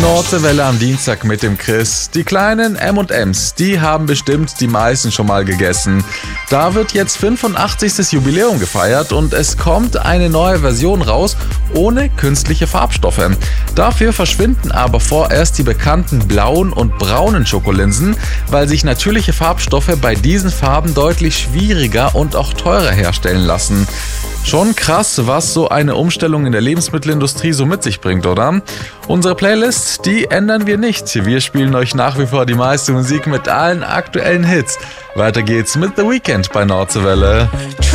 Nordseewelle am Dienstag mit dem Chris. Die kleinen M&M's, die haben bestimmt die meisten schon mal gegessen. Da wird jetzt 85. Jubiläum gefeiert und es kommt eine neue Version raus ohne künstliche Farbstoffe. Dafür verschwinden aber vorerst die bekannten blauen und braunen Schokolinsen, weil sich natürliche Farbstoffe bei diesen Farben deutlich schwieriger und auch teurer herstellen lassen. Schon krass, was so eine Umstellung in der Lebensmittelindustrie so mit sich bringt, oder? Unsere Playlist, die ändern wir nicht. Wir spielen euch nach wie vor die meiste Musik mit allen aktuellen Hits. Weiter geht's mit The Weeknd bei Nordseewelle.